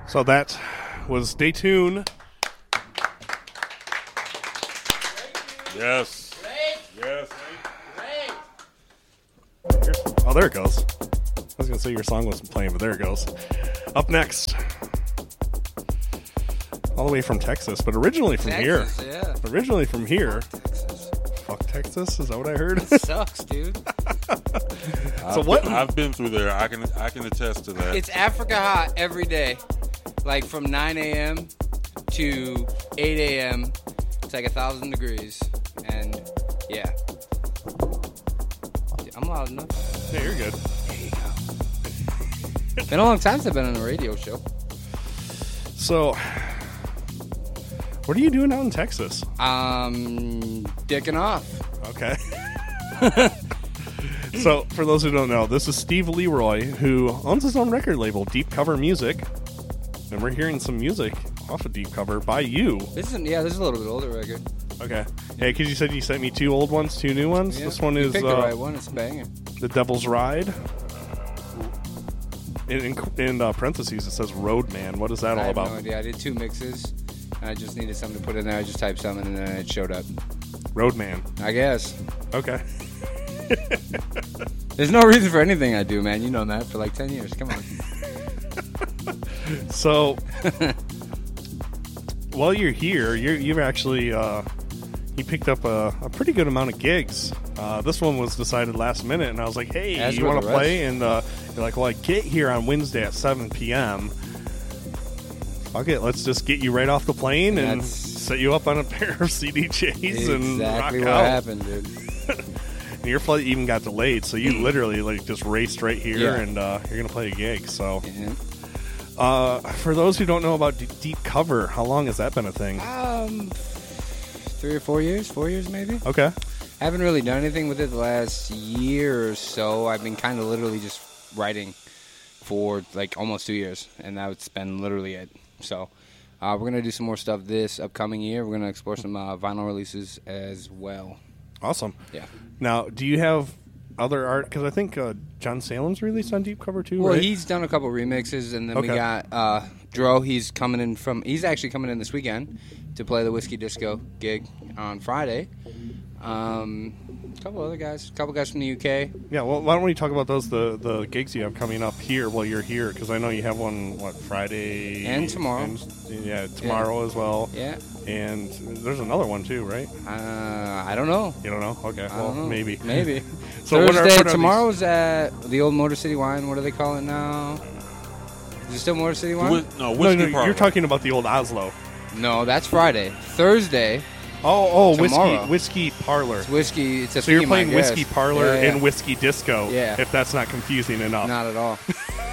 So that was Stay Tuned. Yes. Yes. Oh, there it goes. I was going to say your song wasn't playing, but there it goes. Up next. All the way from Texas, but originally from here. Yeah. Originally from here. Texas. Fuck Texas? Is that what I heard? It sucks, dude. So what? I've been through there. I can attest to that. It's Africa hot every day. Like from 9 a.m. to 8 a.m. It's like 1,000 degrees. And yeah. I'm loud enough. Yeah, you're good. There you go. Been a long time since I've been on a radio show. So, what are you doing out in Texas? Dicking off. Okay. So, for those who don't know, this is Steve Leroy, who owns his own record label, Deep Cover Music. And we're hearing some music off of Deep Cover by you. This is a little bit older record. Okay. Hey, because you said you sent me 2 old ones, 2 new ones. Yeah. This one You is picked the right one. It's banging. The Devil's Ride. In parentheses, it says Roadman. What is that I all have about? no idea. I did 2 mixes. And I just needed something to put in there. I just typed something and then it showed up. Roadman. I guess. Okay. There's no reason for anything I do, man. You know that for like 10 years. Come on. So, while you're here, you've actually you picked up a pretty good amount of gigs. This one was decided last minute, and I was like, "Hey, As you were want to the play?" And you're like, "Well, I get here on Wednesday at 7 p.m. Fuck it, let's just get you right off the plane and set you up on a pair of CDJs and rock exactly what out." happened, dude. And your flight even got delayed, so you literally like just raced right here, Yeah. and you're gonna play a gig. So. Yeah. For those who don't know about Deep Cover, how long has that been a thing? 3 or 4 years. 4 years, maybe. Okay. I haven't really done anything with it the last year or so. I've been kind of literally just writing for like almost 2 years, and that's been literally it. So we're going to do some more stuff this upcoming year. We're going to explore some vinyl releases as well. Awesome. Yeah. Now, do you have other art? Because I think John Salem's released on Deep Cover too, Well, right? he's done a couple remixes, and then we Okay. got Dro. He's actually coming in this weekend to play the Whiskey Disco gig on Friday. A couple other guys, a couple guys from the UK. Yeah, well, why don't we talk about those, the gigs you have coming up here while you're here? Because I know you have one, Friday? And tomorrow. Tomorrow as well. Yeah. And there's another one too, right? I don't know. You don't know? Okay, I well, don't know. maybe. Maybe. So what Thursday, are tomorrow's at the old Motor City Wine. What do they call it now? Is it still Motor City Wine? Whiskey Parlor. You're talking about the old Oslo. No, that's Friday. Thursday. Oh, Tomorrow. Whiskey Parlor. It's whiskey. It's a So you're theme, I playing Whiskey guess. Parlor Yeah, yeah. and Whiskey Disco, Yeah. if that's not confusing enough. Not at all.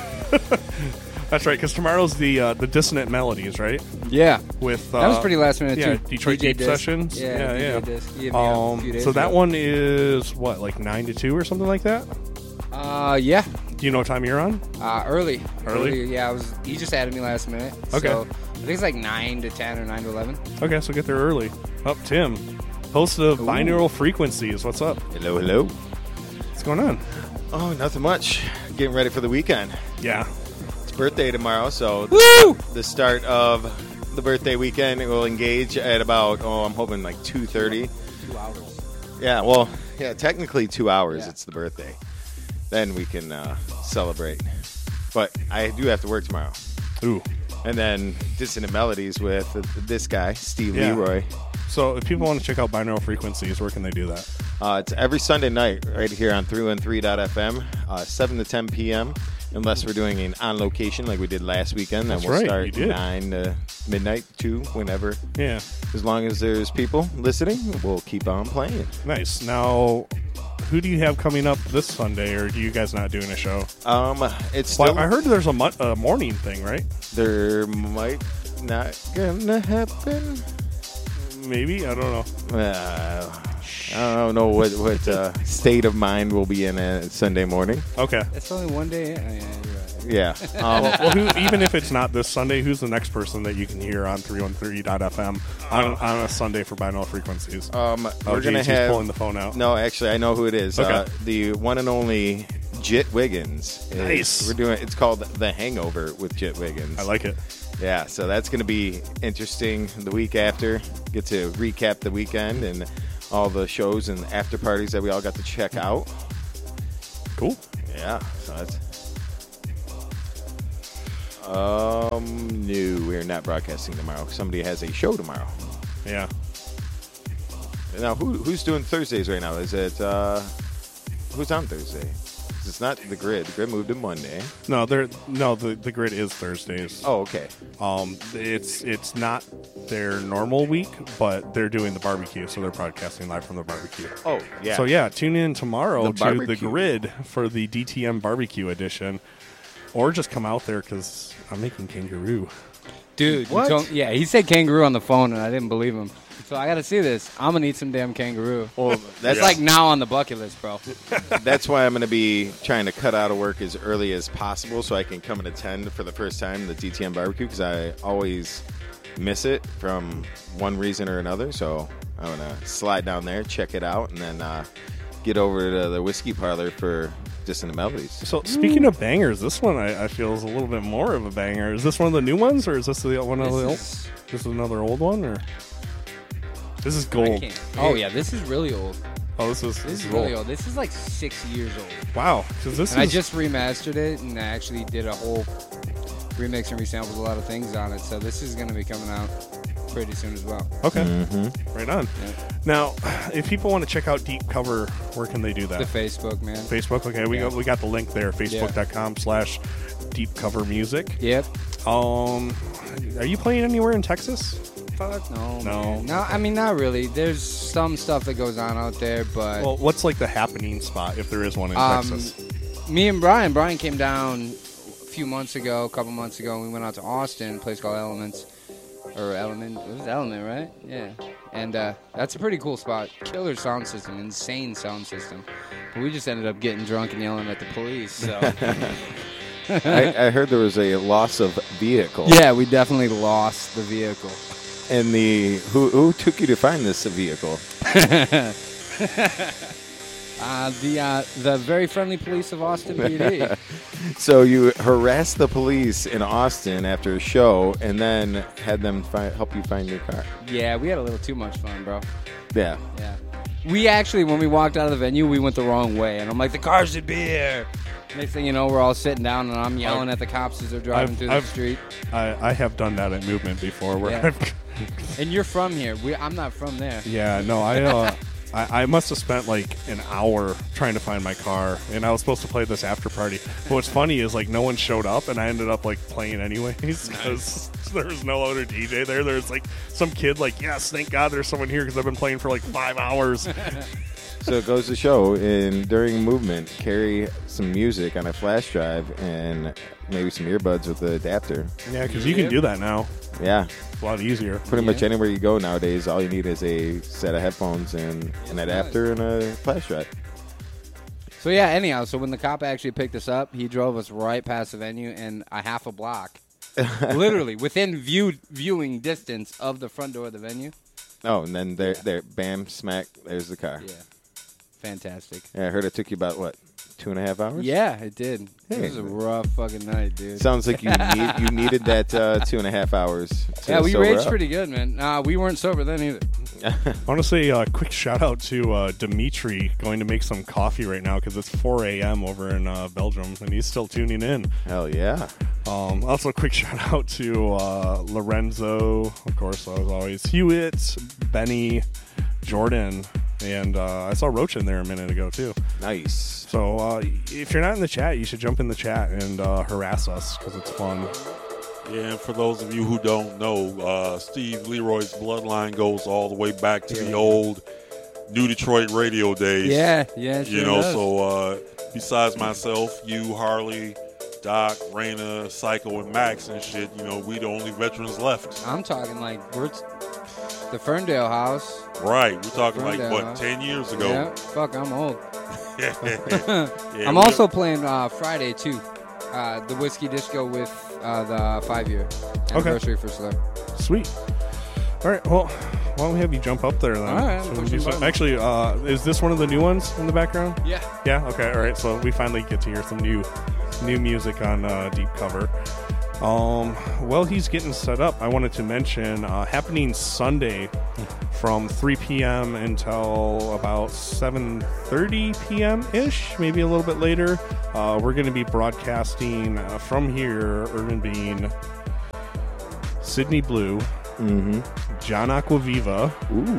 That's right, because tomorrow's the Dissonant Melodies, right? Yeah. With That was pretty last minute, yeah, too. Detroit DJ Deep Disc. Sessions. Yeah, yeah. DJ Disc. He hit me up a few days So that ago. one is, what, like 9 to 2 or something like that? Yeah. Do you know what time you're on? Early. Early? Yeah, he just added me last minute. Okay. So I think it's like 9 to 10 or 9 to 11. Okay, so get there early. Tim, host of Binaural Frequencies. What's up? Hello, hello. What's going on? Oh, nothing much. Getting ready for the weekend. Yeah. It's birthday tomorrow, so Woo! the start of the birthday weekend will engage at about, I'm hoping like 2:30. 2 hours. Yeah, well, technically 2 hours. Yeah. It's the birthday. Then we can celebrate. But I do have to work tomorrow. Ooh. And then Dissonant Melodies with this guy, Steve Yeah. Leroy. So if people want to check out Binaural Frequencies, where can they do that? It's every Sunday night right here on 313.fm, 7 to 10 p.m. Unless we're doing an on location like we did last weekend. Then That's we'll right, start you did. 9 to midnight, 2, whenever. Yeah. As long as there's people listening, we'll keep on playing. Nice. Now, who do you have coming up this Sunday, or do you guys not doing a show? It's Well, still, I heard there's a morning thing, right? there might not gonna happen. Maybe, I don't know. I don't know what state of mind we'll be in Sunday morning. Okay. That's only one day. Yeah, you're right. Yeah. Well, even if it's not this Sunday, who's the next person that you can hear on 313.fm on a Sunday for Binaural Frequencies? We're gonna JC's have pulling the phone out. No, actually, I know who it is. Okay. The one and only Jit Wiggins. Nice. It's called The Hangover with Jit Wiggins. I like it. Yeah, so that's going to be interesting the week after. Get to recap the weekend and all the shows and after parties that we all got to check out. Cool. Yeah, so that's... No, we're not broadcasting tomorrow. Somebody has a show tomorrow. Yeah. Now, who's doing Thursdays right now? Is it, who's on Thursday? It's not the Grid. The Grid moved to Monday. No, the Grid is Thursdays. Oh, okay. It's not their normal week, but they're doing the barbecue, so they're broadcasting live from the barbecue. Oh, yeah. So yeah, tune in tomorrow to the barbecue. Grid for the DTM barbecue edition, or just come out there because I'm making kangaroo. Dude, What? he said kangaroo on the phone, and I didn't believe him. So I got to see this. I'm going to eat some damn kangaroo. Well, That's like now on the bucket list, bro. that's why I'm going to be trying to cut out of work as early as possible so I can come and attend for the first time the DTM barbecue because I always miss it from one reason or another. So I'm going to slide down there, check it out, and then get over to the whiskey parlor for Distant Melodies. So speaking of bangers, this one I feel is a little bit more of a banger. Is this one of the new ones, or is this the one of the old? This is another old one, or this is gold? Oh yeah, this is really old. Oh, this is really old. This is like 6 years old. Wow, because this I just remastered it and I actually did a whole remix and resampled a lot of things on it. So this is going to be coming out pretty soon as well. okay. Mm-hmm. Right on. Yeah. Now, if people want to check out Deep Cover, where can they do that? The Facebook, man. Facebook. Okay, we got the link there. Facebook.com/Deep Cover Music. Yep. Are you playing anywhere in Texas? Fuck no. No. Man. No, I mean not really. There's some stuff that goes on out there, but Well, what's like the happening spot if there is one in Texas? me and Brian came down a couple months ago, and we went out to Austin, a place called Elements. Or Element. It was Element, right? Yeah. And that's a pretty cool spot. Killer sound system. Insane sound system. But we just ended up getting drunk and yelling at the police. So. I heard there was a loss of vehicle. Yeah, we definitely lost the vehicle. And who took you to find this vehicle? The very friendly police of Austin PD. So you harassed the police in Austin after a show and then had them help you find your car. Yeah, we had a little too much fun, bro. Yeah. Yeah. We actually, when we walked out of the venue, we went the wrong way. And I'm like, the car should be here. Next thing you know, we're all sitting down, and I'm yelling at the cops as they're driving through the street. I have done that at Movement before. Where Yeah. And you're from here. I'm not from there. Yeah, no, I must have spent like an hour trying to find my car, and I was supposed to play this after party. But what's funny is like no one showed up, and I ended up like playing anyways because there was no other DJ there. There's like some kid like, yes, thank God there's someone here because I've been playing for like 5 hours. So it goes to show, during Movement, carry some music on a flash drive and maybe some earbuds with the adapter. Yeah, because you can do that now. Yeah. It's a lot easier. Pretty much anywhere you go nowadays, all you need is a set of headphones and an adapter and a flash drive. So yeah, anyhow, so when the cop actually picked us up, he drove us right past the venue and a half a block. Literally, within viewing distance of the front door of the venue. Oh, and then there, bam, smack, there's the car. Yeah. Fantastic. Yeah, I heard it took you about, 2.5 hours? Yeah, it did. Hey. It was a rough fucking night, dude. Sounds like you needed that 2.5 hours to Yeah, we sober raged up. pretty good, man. We weren't sober then either. I want to say a quick shout out to Dimitri going to make some coffee right now because it's 4 a.m. over in Belgium, and he's still tuning in. Hell yeah. Also, a quick shout out to Lorenzo, of course, as always, Hewitt, Benny, Jordan, and I saw Roach in there a minute ago, too. Nice. So if you're not in the chat, you should jump in the chat and harass us because it's fun. Yeah, and for those of you who don't know, Steve Leroy's bloodline goes all the way back to the old New Detroit radio days. Yeah, You know, so besides myself, you, Harley, Doc, Raina, Psycho, and Max and shit, we the only veterans left. I'm talking like the Ferndale house. Right. We're talking Ferndale, 10 years ago? Yeah, fuck, I'm old. Yeah, I'm also playing Friday, too. The Whiskey Disco with the 5-year anniversary for Slur. Sweet. All right, well, why don't we have you jump up there then? All right, So we push can do the some- button. actually, is this one of the new ones in the background? Yeah. Yeah. Okay. All right. So we finally get to hear some new music on Deep Cover. Well, he's getting set up. I wanted to mention happening Sunday from 3 p.m. until about 7:30 p.m. ish, maybe a little bit later. We're going to be broadcasting from here. Urban Bean, Sydney Blue, John Aquaviva,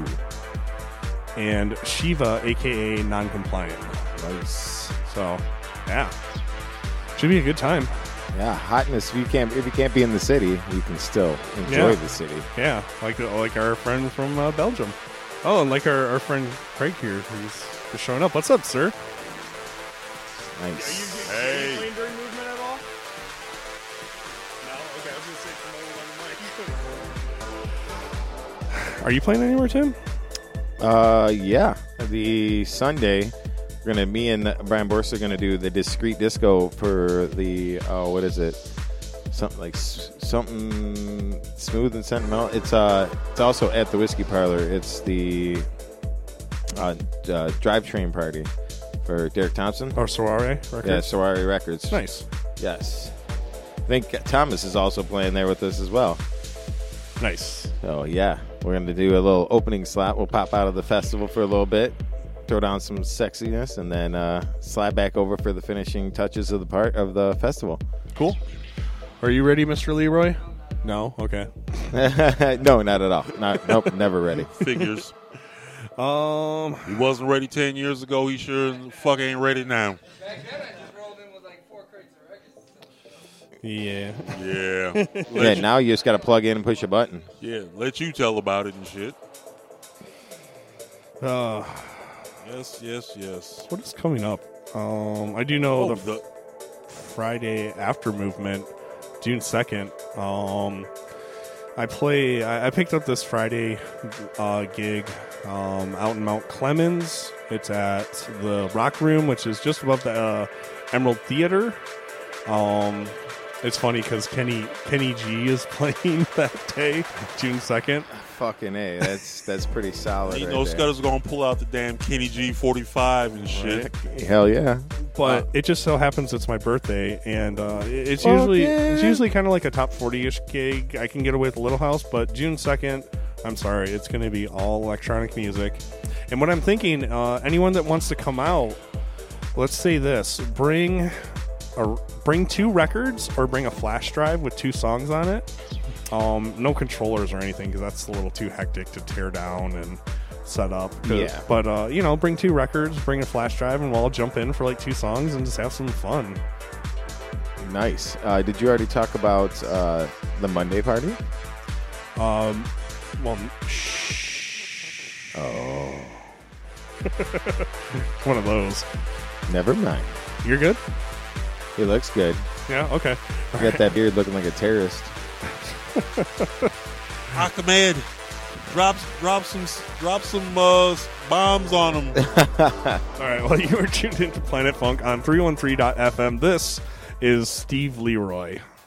and Shiva, aka Non-Compliant. Nice. So, yeah, should be a good time. Yeah, hotness. If you can't be in the city, you can still enjoy Yeah. the city. Yeah, like our friend from Belgium. Oh, and like our friend Craig here, who's just showing up. What's up, sir? Nice. Hey. playing during movement at all? No. Okay, I was gonna say Are you playing anywhere, Tim? Yeah. The Sunday, me and Brian Borst are gonna do the discreet disco for the what is it? Something smooth and sentimental. It's also at the Whiskey Parlor. It's the drivetrain party for Derek Thompson. Or Soiree Records? Yeah, Soiree Records. Nice. Yes. I think Thomas is also playing there with us as well. Nice. So yeah, we're gonna do a little opening slot. We'll pop out of the festival for a little bit, throw down some sexiness, and then slide back over for the finishing touches of the festival. Cool. Are you ready, Mr. Leroy? No? Okay. No, not at all. Nope, never ready. Figures. Um, He wasn't ready 10 years ago. He sure as fuck ain't ready now. Back then, I just rolled in with like 4 crates of records. yeah. Yeah. Yeah, now you just got to plug in and push a button. Yeah, let you tell about it and shit. Yes. What is coming up? I do know Oh, the Friday after movement, June 2nd. I picked up this Friday gig out in Mount Clemens. It's at the Rock Room, which is just above the Emerald Theater. It's funny because Kenny G is playing that day, June 2nd. Fucking A, that's pretty solid. you right know, there. Scudder's gonna pull out the damn Kenny G 45 and shit. Hell yeah. But it just so happens it's my birthday, and it's Fuck usually yeah. kind of like a top 40-ish gig. I can get away with Little House, but June 2nd, I'm sorry, it's going to be all electronic music. And what I'm thinking, anyone that wants to come out, let's say this: bring 2 records or bring a flash drive with 2 songs on it. No controllers or anything, because that's a little too hectic to tear down and set up. Yeah. But, bring 2 records, bring a flash drive, and we'll all jump in for like 2 songs and just have some fun. Nice. Did you already talk about the Monday party? Well, Oh, one of those. never mind. You're good? He looks good. Yeah, okay. You got that beard looking like a terrorist. Ahmed, drop some bombs on him. All right, well, you are tuned into Planet Funk on 313.fm. This is Steve Leroy.